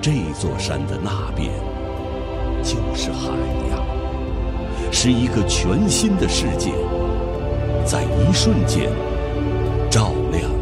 这座山的那边就是海洋，是一个全新的世界，在一瞬间照亮